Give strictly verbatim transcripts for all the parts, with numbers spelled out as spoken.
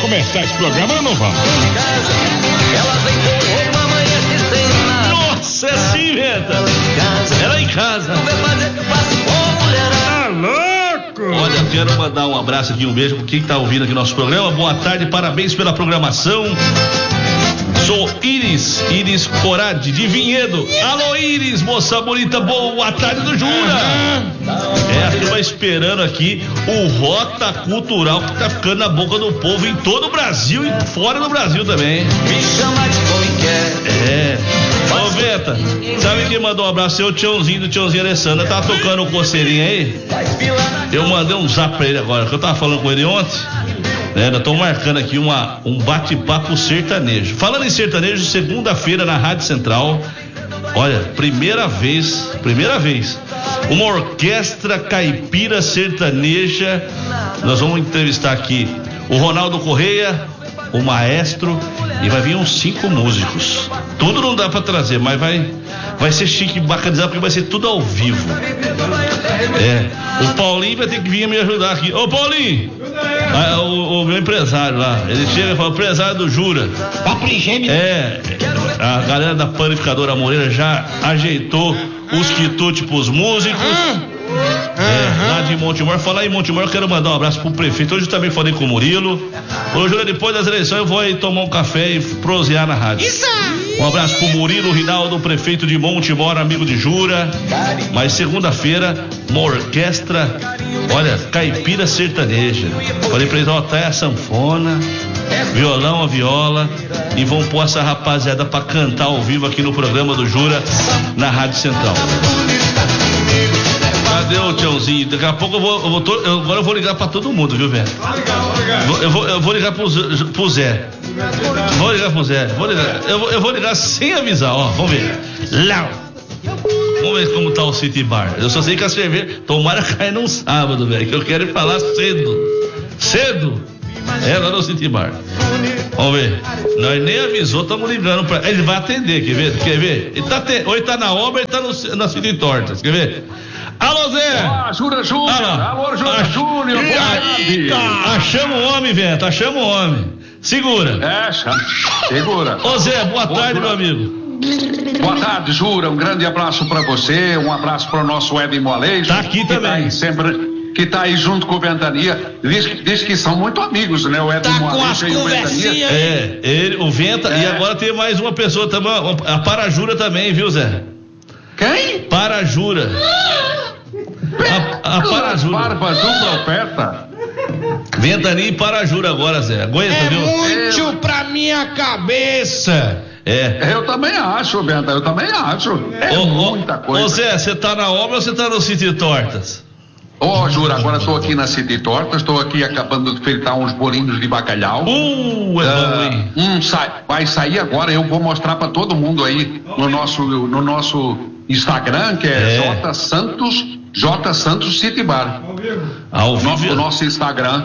começar esse programa ou não vamos? Nossa, é assim, Venta. Ela em casa. Tá louco? Olha, quero mandar um abraço aqui, um beijo para quem tá ouvindo aqui nosso programa. Boa tarde, parabéns pela programação. Sou Iris, Iris Corade, de Vinhedo. Alô, Iris, moça bonita, boa tarde do Jura. É, a turma esperando aqui o Rota Cultural que tá ficando na boca do povo em todo o Brasil e fora do Brasil também. Me chama de como quer. É. Ô, Venta, sabe quem mandou um abraço? É o Tiãozinho do Tiãozinho Alessandra. Tá tocando o coceirinho aí? Eu mandei um zap pra ele agora, que eu tava falando com ele ontem. Né, nós estamos marcando aqui uma, um bate-papo sertanejo. Falando em sertanejo, segunda-feira na Rádio Central. Olha, primeira vez, primeira vez, uma orquestra caipira sertaneja. Nós vamos entrevistar aqui o Ronaldo Correia, o maestro, e vai vir uns cinco músicos. Tudo não dá pra trazer, mas vai, vai ser chique, bacanizado, porque vai ser tudo ao vivo. É, o Paulinho vai ter que vir me ajudar aqui. Ô, Paulinho! Ah, o, o meu empresário lá, ele chega e fala, empresário do Jura. É, a galera da Panificadora Moreira já ajeitou os quitutes pros músicos. É, lá de Montemor. Falar em Montemor, eu quero mandar um abraço pro prefeito. Hoje eu também falei com o Murilo. Ô, Júlia, depois das eleições eu vou aí tomar um café e prosear na rádio. Isso. Um abraço pro Murilo Rinaldo, prefeito de Montemor, amigo de Jura. Mas segunda-feira, uma orquestra, olha, caipira sertaneja. Falei pra eles, ó, tá a sanfona, violão, a viola, e vão pôr essa rapaziada pra cantar ao vivo aqui no programa do Jura, na Rádio Central. Cadê o Tiãozinho? Daqui a pouco eu vou, eu vou to, eu, agora eu vou ligar pra todo mundo, viu, velho? Eu vou, eu vou ligar pro, pro Zé. Vou ligar pro Zé. Vou ligar. Eu, vou, eu vou ligar sem avisar, ó. Vamos ver. Lá. Vamos ver como tá o City Bar. Eu só sei que a cerveja tomara cair num sábado, velho. Que eu quero ir falar cedo. Cedo. É lá no City Bar. Vamos ver. Nós nem avisou, estamos ligando pra. Ele vai atender, quer ver? Quer ver? Ele tá te... Ou ele tá na obra, ele tá no... na City Tortas, quer ver? Alô, Zé! Ah, Jura Júnior! Ah, alô, Jura ah, Júnior! Achamos o homem, Vento, achamos o homem. Segura. É, chama. Segura. Ô, Zé, boa Ô, tarde, Jura. meu amigo. Boa tarde, Jura. Um grande abraço pra você, um abraço pro nosso Edson Moaleixo. Tá aqui que também. Tá aí sempre, que tá aí junto com o Ventania. Diz, diz que são muito amigos, né? O Edson Tá com as Moaleixo e o Ventania. conversinhas. É, ele, o Venta, É. e agora tem mais uma pessoa também, a Parajura também, viu, Zé? Quem? Parajura. A, a Parajura. Barba dupla oferta. Ventania e Parajura agora, Zé. Aguenta, É viu? muito pra minha cabeça. É. Eu também acho, Venta, eu também acho. É Ô, ô, muita coisa. Ô, Zé, você tá na obra ou você tá no City Tortas? Ô, oh, Jura, agora estou aqui na City Tortas, estou aqui acabando de fritar uns bolinhos de bacalhau. Uh, é Ah, bom, hein? um sai, vai sair agora, eu vou mostrar para todo mundo aí no nosso, no nosso Instagram, que é, É. J Santos, J Santos City Bar. Ao No, vivo. o nosso Instagram.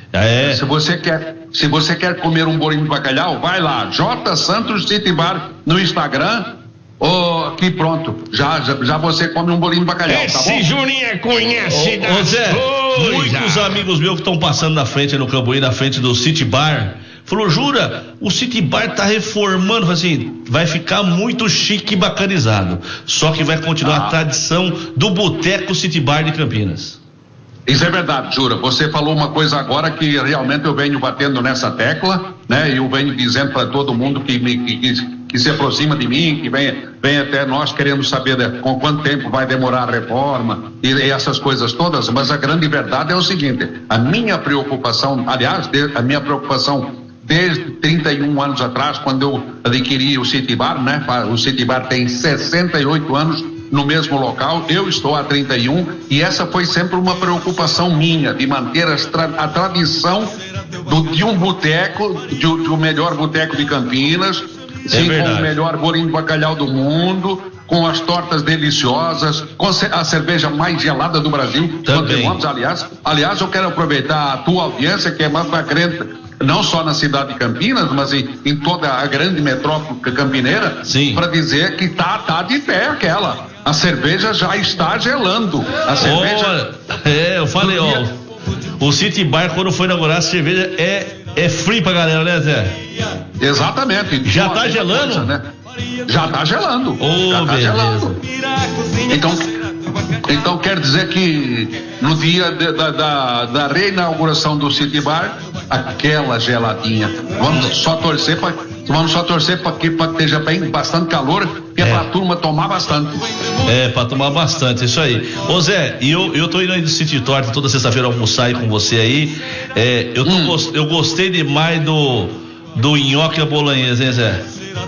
É. Se você quer, se você quer comer um bolinho de bacalhau, vai lá, J Santos City Bar no Instagram. Oh, aqui pronto, já, já, já você come um bolinho de bacalhau, tá Esse bom? Juninho conhece Ô, ô, Zé, coisas. muitos amigos meus que estão passando na frente no Cambuí, na frente do City Bar, falou, Jura, o City Bar tá reformando, falei assim, vai ficar muito chique e bacanizado, só que vai continuar Ah. a tradição do Boteco City Bar de Campinas. Isso é verdade, Jura. Você falou uma coisa agora que realmente eu venho batendo nessa tecla, né? E eu venho dizendo para todo mundo que, me, que, que, que se aproxima de mim, que vem, vem até nós querendo saber de, com quanto tempo vai demorar a reforma e, e essas coisas todas, mas a grande verdade é o seguinte, a minha preocupação, aliás, de, a minha preocupação desde trinta e um anos atrás, quando eu adquiri o City Bar, né? O City Bar tem sessenta e oito anos no mesmo local, eu estou há trinta e um e essa foi sempre uma preocupação minha, de manter as tra- a tradição do, de um boteco, de, de um melhor boteco de Campinas, sim, com verdade. o melhor bolinho de bacalhau do mundo, com as tortas deliciosas, com ce- a cerveja mais gelada do Brasil. Também. Continuamos, aliás, aliás, eu quero aproveitar a tua audiência, que é mais pra crente, não só na cidade de Campinas, mas em, em toda a grande metrópole campineira, Sim. para dizer que tá, tá de pé aquela. A cerveja já está gelando. A cerveja. Olha, é, eu falei, ó, o City Bar, quando foi inaugurar, a cerveja é é frio pra galera, né, Zé? Exatamente. Já Uma tá mesma gelando? coisa, né? Já tá gelando. Ô, já tá beleza. gelando. Então, então quer dizer que no dia de, da, da, da reinauguração do City Bar, aquela geladinha. Vamos só torcer para vamos só torcer para que pra que esteja bem bastante calor, que é, é pra turma tomar bastante. É, pra tomar bastante, isso aí. Ô Zé, e eu, eu tô indo aí do City Torta toda sexta-feira almoçar aí com você aí. É, eu, tô, hum. eu gostei demais do, do nhoque à bolonhesa, hein, Zé?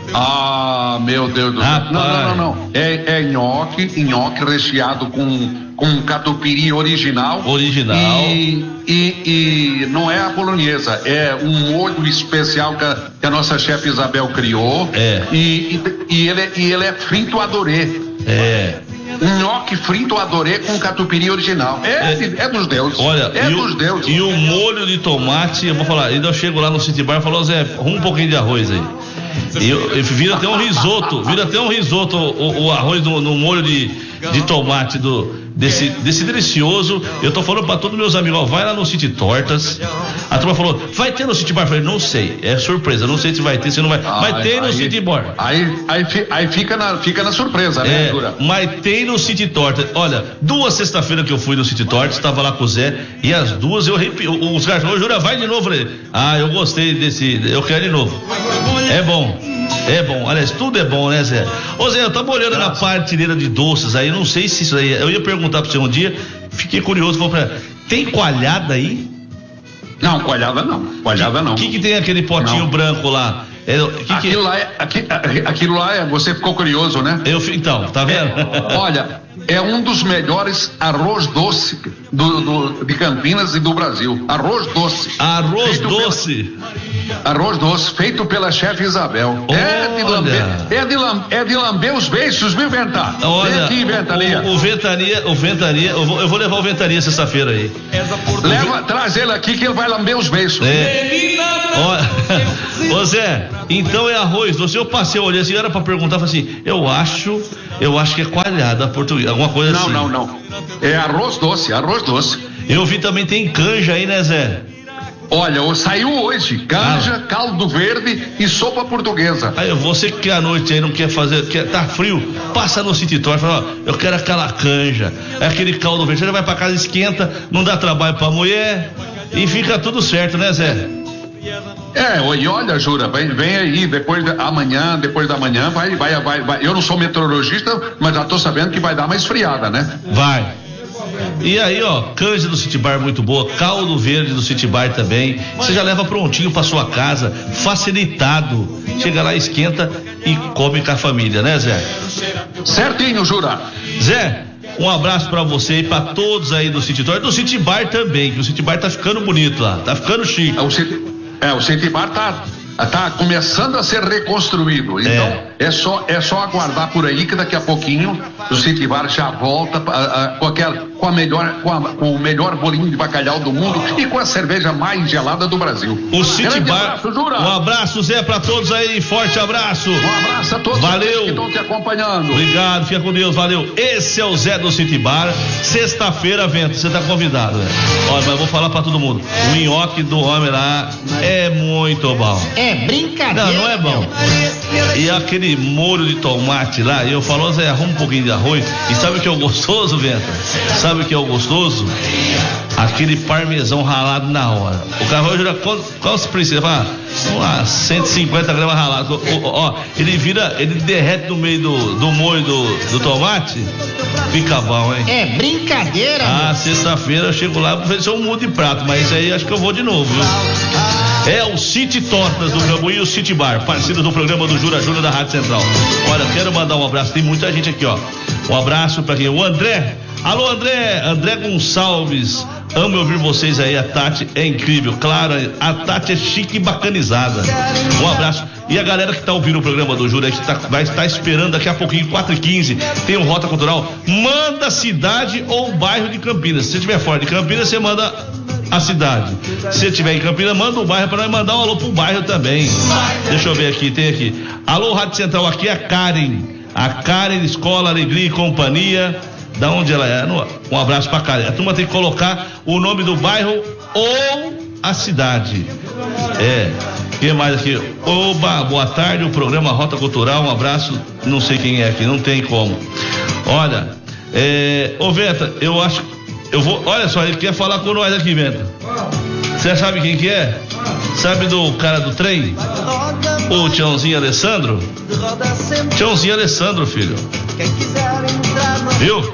Ah, meu Deus do céu. Não, não, não, não. É, é nhoque, nhoque recheado com, com catupiry original. Original. E, e, e não é a bolonhesa, é um molho especial que a, que a nossa chefe Isabel criou. É. E, e, e, ele, e ele é frito adorê. É. Nhoque frito adorê com catupiry original. É, é, é dos deuses. Olha, é e dos o, deuses. E o molho de tomate, eu vou falar, ainda eu chego lá no City Bar e falo, Zé, arruma um pouquinho de arroz aí. E eu, eu vira até um risoto, vira até um risoto o, o arroz no, no molho de, de tomate do, desse, desse delicioso. Eu tô falando pra todos meus amigos, ó, vai lá no City Tortas. A turma falou, vai ter no City Bar? Eu falei, não sei, é surpresa, não sei se vai ter, se não vai. Ah, mas tem no aí, City Bar. Aí, aí, aí fica, na, fica na surpresa, né, é, Dura? Mas tem no City Tortas. Olha, duas sexta-feira que eu fui no City Tortas, tava lá com o Zé, e as duas eu arrepio. Os caras falaram, Jura, vai de novo. Eu falei, ah, eu gostei desse, eu quero de novo. É bom. É bom, aliás, tudo é bom, né, Zé? Ô Zé, eu tava olhando na prateleira de doces aí, não sei se isso aí, eu ia perguntar pra você um dia, fiquei curioso, vou pra, tem coalhada aí? Não, coalhada não, coalhada não. O que que tem aquele potinho não. branco lá? É, que aquilo, que... Lá é, aqui, aquilo lá é, você ficou curioso, né? Eu, então, tá vendo? É, olha, é um dos melhores arroz doce do, do, de Campinas e do Brasil. Arroz doce. Arroz doce? Pela, arroz doce, feito pela chefe Isabel. É de, lamber, é, de lam, é de lamber os beiços, viu, Venta? Olha, Vem aqui, Ventania. O, o Ventania, o Ventania, eu vou, eu vou levar o Ventania sexta-feira aí. Leva, traz ele aqui que ele vai lamber os beiços. É. Ó, ô Zé, então é arroz doce. Eu passei, eu olhei assim, era pra perguntar, falei assim, eu acho, eu acho que é coalhada portuguesa, alguma coisa não, assim. Não, não, não. É arroz doce, arroz doce. Eu vi também tem canja aí, né, Zé? Olha, saiu hoje, canja, ah. caldo verde e sopa portuguesa. Aí você que à noite aí não quer fazer, quer, tá frio, passa no City Torta, fala, ó, eu quero aquela canja, é aquele caldo verde, você vai pra casa, esquenta, não dá trabalho pra mulher e fica tudo certo, né, Zé? É, e olha, Jura, vem, vem aí, depois de, amanhã, depois da manhã, vai, vai, vai, vai, eu não sou meteorologista, mas já tô sabendo que vai dar uma esfriada, né? Vai. E aí, ó, canja do City Bar muito boa, caldo verde do City Bar também. Você já leva prontinho pra sua casa, facilitado. Chega lá, esquenta e come com a família, né, Zé? Certinho, Jura. Zé, um abraço pra você e pra todos aí do City Bar, do City Bar também, que o City Bar tá ficando bonito lá, tá ficando chique. É, o City, é, o City Bar tá, tá começando a ser reconstruído, então é. É, só, é só aguardar por aí que daqui a pouquinho o City Bar já volta a, a, com, aquela, com, a melhor, com, a, com o melhor bolinho de bacalhau do mundo e com a cerveja mais gelada do Brasil. O City Grande Bar, abraço, Jura. Um abraço, Zé, pra todos aí, forte abraço. Um abraço a todos. Valeu. Que estão te acompanhando. Obrigado, fica com Deus, valeu. Esse é o Zé do City Bar, sexta-feira, Vento, você tá convidado, né? Olha, mas eu vou falar pra todo mundo, o nhoque do homem lá é muito bom. É brincadeira. Não, não é bom. E aquele molho de tomate lá, e eu falo, Zé, arruma um pouquinho de arroz. E sabe o que é o gostoso, Vento? Sabe o que é o gostoso? Aquele parmesão ralado na hora. O cara vai jogar, qual, qual se precisa? Fala, ah, cento e cinquenta gramas ralado. Ó, ele vira, ele derrete no meio do, do molho do, do tomate. Fica bom, hein? É brincadeira. Ah, sexta-feira eu chego lá pra ver se eu mudo de prato, mas isso aí acho que eu vou de novo, viu? É o City Tortas do Cambuí e o City Bar, parceiro do programa do Jura Júnior da Rádio Central. Olha, quero mandar um abraço, tem muita gente aqui, ó. Um abraço pra quem? O André. Alô, André, André Gonçalves. Amo ouvir vocês aí, a Tati é incrível, claro, a Tati é chique e bacanizada. Um abraço. E a galera que tá ouvindo o programa do Júlio, que tá, vai estar esperando daqui a pouquinho, quatro e quinze, tem o Rota Cultural. Manda a cidade ou bairro de Campinas. Se você estiver fora de Campinas, você manda a cidade. Se você estiver em Campinas, manda o bairro para nós mandar um alô pro bairro também. Deixa eu ver aqui, tem aqui. Alô, Rádio Central, aqui é a Karen. A Karen, Escola, Alegria e Companhia. Da onde ela é? Um abraço pra Karen. A turma tem que colocar o nome do bairro ou a cidade. É. Quem mais aqui? Oba, boa tarde, o programa Rota Cultural, um abraço, não sei quem é aqui, não tem como. Olha, é, ô Venta, eu acho, eu vou, olha só, ele quer falar com nós aqui, Venta. Você sabe quem que é? Sabe do cara do trem? O Tiãozinho Alessandro? Tiãozinho Alessandro, filho. Viu?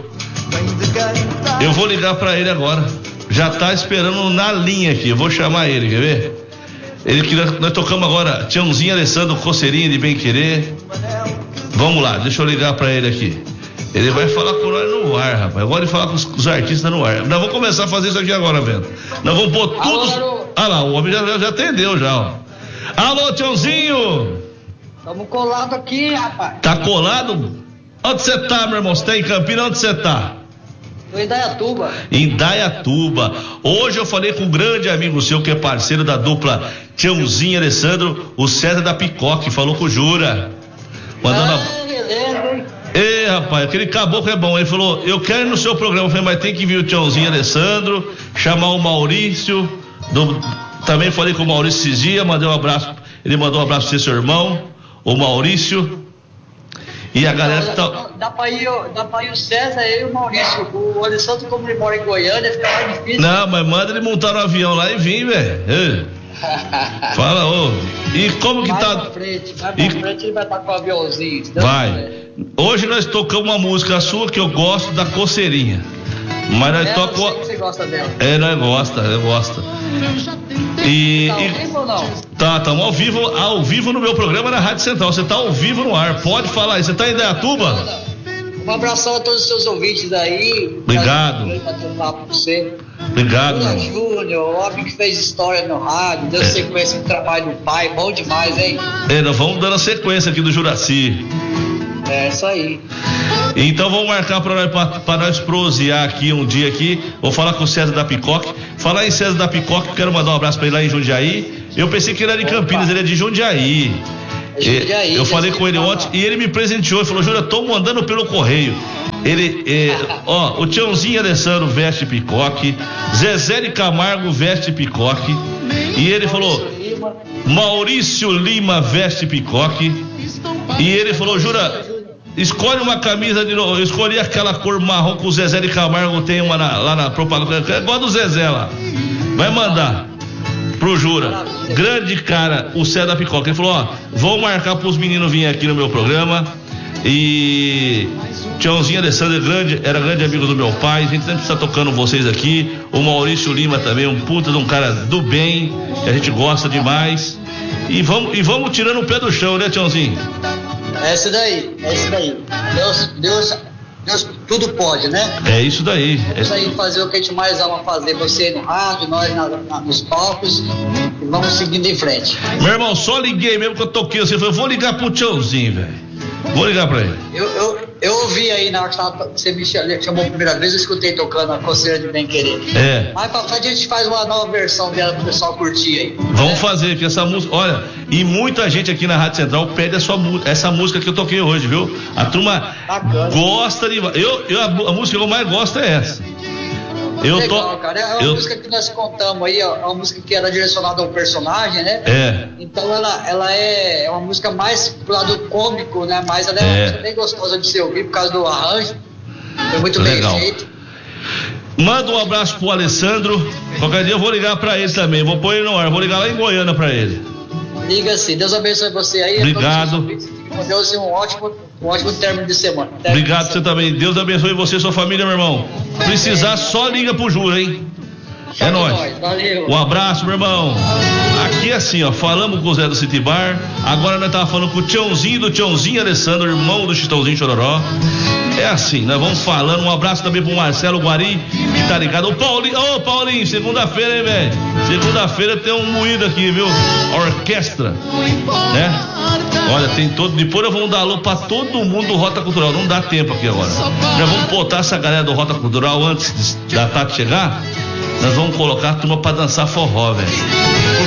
Eu vou ligar pra ele agora. Já tá esperando na linha aqui. Eu vou chamar ele, quer ver? Ele que nós, nós tocamos agora Tiãozinho Alessandro, Coceirinha de Bem Querer. Vamos lá, deixa eu ligar pra ele aqui. Ele vai falar com nós no ar, rapaz. Eu gosto de falar com os, os artistas no ar. Nós vamos começar a fazer isso aqui agora, Vento. Nós vamos pôr tudo. Ah lá, o homem já, já atendeu já, ó. Alô, Tiãozinho! Estamos colados aqui, rapaz. Tá colado? Onde você tá, meu irmão? Você tá em Campinas? Onde você tá? Tô em Dayatuba. Em Dayatuba. Hoje eu falei com um grande amigo seu que é parceiro da dupla Tiãozinho Alessandro, o César da Picoque, falou com o Jura. Mandando ah, a... beleza, hein? Ei, rapaz, aquele caboclo é bom. Ele falou, eu quero ir no seu programa. Eu falei, mas tem que vir o Tiãozinho Alessandro, chamar o Maurício. Do... Também falei com o Maurício esses dias, mandei um abraço. Ele mandou um abraço pro seu irmão, o Maurício. E a galera que tá... Dá, dá, pra ir, dá pra ir o César e o Maurício. O Alessandro, como ele mora em Goiânia, fica mais difícil. Não, mas manda ele montar no avião lá e vir, velho. Fala, ô. E como que vai tá? Pra frente, vai pra e... frente, ele vai estar com o aviãozinho. Vai. Hoje nós tocamos uma música sua que eu gosto, da Coceirinha. Mas nós é, tocamos. Eu sei que você gosta dela. É, nós gosta, nós gosta. E. Tá ao e... vivo ou não? Tá, estamos ao vivo, ao vivo no meu programa na Rádio Central. Você tá ao vivo no ar, pode falar aí. Você tá em Dayatuba? Um abração a todos os seus ouvintes aí. Obrigado. Obrigado, Júnior Júnior, o homem que fez história no rádio, deu é. sequência no trabalho do pai, bom demais, hein? É, nós vamos dando a sequência aqui do Juraci. É, isso aí. Então vamos marcar para nós, pra, pra nós prosear aqui um dia aqui. Vou falar com o César da Picoque. Falar em César da Picoque, quero mandar um abraço para ele lá em Jundiaí. Eu pensei que ele era de Campinas, ele é de Jundiaí. É Jundiaí, eu falei com ele ontem e ele me presenteou. Ele falou, Júlia, tô mandando pelo correio. Ele, é, ó, o Tiãozinho Alessandro veste Picoque, Zezé de Camargo veste Picoque. E ele falou, Maurício Lima veste Picoque. E ele falou, Jura, escolhe uma camisa de novo. Eu escolhi aquela cor marrom que o Zezé de Camargo tem uma na, lá na propaganda. É igual do Zezé lá. Vai mandar pro Jura. Grande cara, o Cé da Picoca. Ele falou, ó, vou marcar pros meninos virem aqui no meu programa. E Tiãozinho Alessandro é grande, era grande amigo do meu pai. A gente sempre está tocando vocês aqui. O Maurício Lima também, um puta de um cara do bem, que a gente gosta demais. E vamos, e vamos tirando o pé do chão, né, Tiãozinho? É isso daí, é isso daí. Deus, Deus, Deus tudo pode, né? É isso daí. É isso aí, fazer o que a gente mais ama fazer. Você no rádio, nós na, na, nos palcos. E vamos seguindo em frente. Meu irmão, só liguei mesmo que eu toquei. Você falou, eu vou ligar pro Tiãozinho, velho. Vou ligar pra ele. Eu, eu, eu ouvi aí na hora que você me chamou a primeira vez, eu escutei tocando a Coceira de Bem Querer. É. Mais pra frente a gente faz uma nova versão dela pro pessoal curtir aí. Vamos né? fazer, que essa música, olha, e muita gente aqui na Rádio Central pede a sua, essa música que eu toquei hoje, viu? A turma Bacana. Gosta de. Eu, eu, a, a música que eu mais gosto é essa. Eu Legal, tô, cara. É uma eu... música que nós contamos aí, ó, é uma música que era direcionada ao personagem, né? É. Então ela, ela é, é uma música mais pro lado cômico, né? Mas ela é, é uma música bem gostosa de se ouvir por causa do arranjo. Foi muito Legal. bem feito. Manda um abraço pro Alessandro. Qualquer dia eu vou ligar pra ele também. Vou pôr ele no ar, vou ligar lá em Goiânia pra ele. Liga assim, Deus abençoe você aí. Obrigado. Deus um ótimo, um ótimo término de semana. Término Obrigado de você semana. também. Deus abençoe você e sua família, meu irmão. Precisar, só liga pro Jura, hein? É nóis. Valeu. Um abraço, meu irmão. Aqui assim, ó, falamos com o Zé do City Bar. Agora nós tava falando com o Tiãozinho do Tiãozinho Alessandro, irmão do Chitãozinho Chororó. É assim, nós vamos falando. Um abraço também pro Marcelo Guari, que tá ligado. Ô Paulinho, ô Paulinho, segunda-feira, hein, velho? Segunda-feira tem um moído aqui, viu? A orquestra, né? Olha, tem todo. Depois nós vamos dar alô pra todo mundo do Rota Cultural. Não dá tempo aqui agora. Nós vamos botar essa galera do Rota Cultural antes da Tati chegar. Nós vamos colocar a turma pra dançar forró, velho.